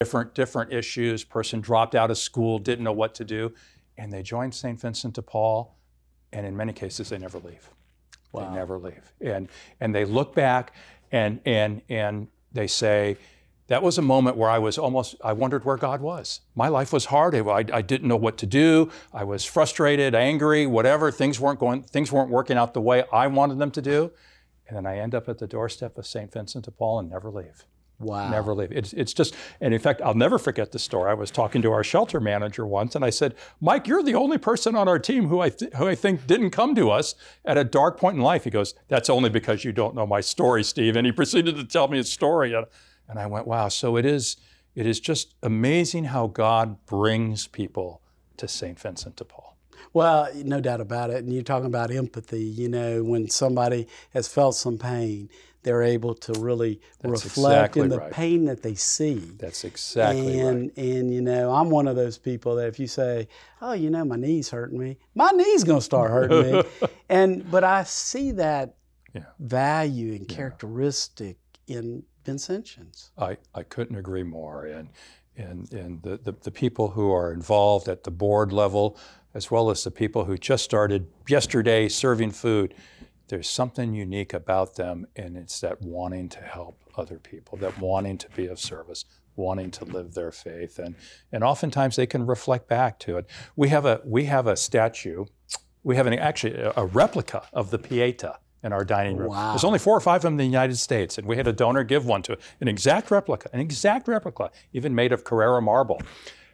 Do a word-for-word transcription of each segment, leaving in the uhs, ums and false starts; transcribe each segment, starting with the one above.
different, different issues. Person dropped out of school, didn't know what to do, and they joined Saint Vincent de Paul, and in many cases they never leave. Wow. They never leave. And, and they look back and, and, and they say, that was a moment where I was almost, I wondered where God was. My life was hard. I, I didn't know what to do. I was frustrated, angry, whatever. Things weren't going, things weren't working out the way I wanted them to do. And then I end up at the doorstep of Saint Vincent de Paul and never leave. Wow. Never leave. It's, it's just, and in fact, I'll never forget the story. I was talking to our shelter manager once and I said, Mike, you're the only person on our team who I, th- who I think didn't come to us at a dark point in life. He goes, that's only because you don't know my story, Steve. And he proceeded to tell me his story. And, and I went, wow. So it is, it is just amazing how God brings people to Saint Vincent de Paul. Well, no doubt about it. And you're talking about empathy. You know, when somebody has felt some pain, they're able to really That's reflect exactly in the right. pain that they see. That's exactly and, right. And, you know, I'm one of those people that if you say, oh, you know, my knee's hurting me, my knee's going to start hurting me. And, but I see that yeah. value and characteristic yeah. in Vincentians. I, I couldn't agree more. And, and, and the, the, the people who are involved at the board level, as well as the people who just started yesterday serving food, there's something unique about them, and it's that wanting to help other people, that wanting to be of service, wanting to live their faith, and and oftentimes they can reflect back to it. We have a we have a statue, we have an actually a, a replica of the Pieta in our dining room. Wow. There's only four or five of them in the United States, and we had a donor give one to it, an exact replica, an exact replica, even made of Carrara marble.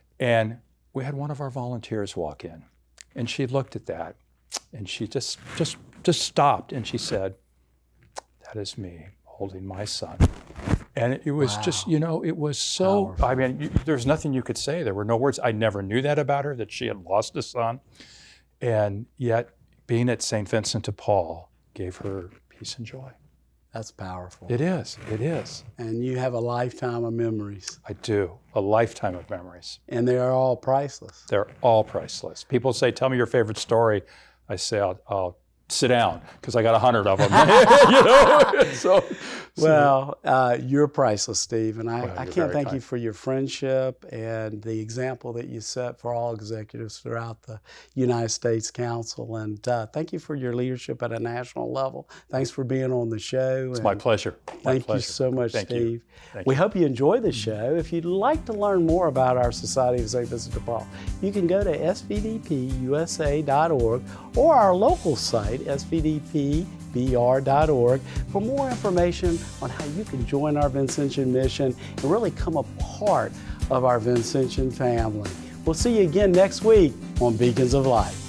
And we had one of our volunteers walk in, and she looked at that, and she just just. just stopped and she said, that is me holding my son. And it, it was wow. just, you know, it was so, Powerful. I mean, you, there's nothing you could say. There were no words. I never knew that about her, that she had lost a son. And yet being at Saint Vincent de Paul gave her peace and joy. That's powerful. It is, it is. And you have a lifetime of memories. I do, a lifetime of memories. And they are all priceless. They're all priceless. People say, tell me your favorite story. I say, I'll, I'll sit down, because I got a hundred of them. you know? so, well, uh, you're priceless, Steve, and I, well, I can't thank kind. you for your friendship and the example that you set for all executives throughout the United States Council, and uh, thank you for your leadership at a national level. Thanks for being on the show. It's my pleasure. My thank pleasure. you so much, thank Steve. You. Thank we you. hope you enjoy the show. If you'd like to learn more about our Society of Saint Vincent de Paul, you can go to S V D P U S A dot org or our local site, S V D P B R dot org, for more information on how you can join our Vincentian mission and really come a part of our Vincentian family. We'll see you again next week on Beacons of Light.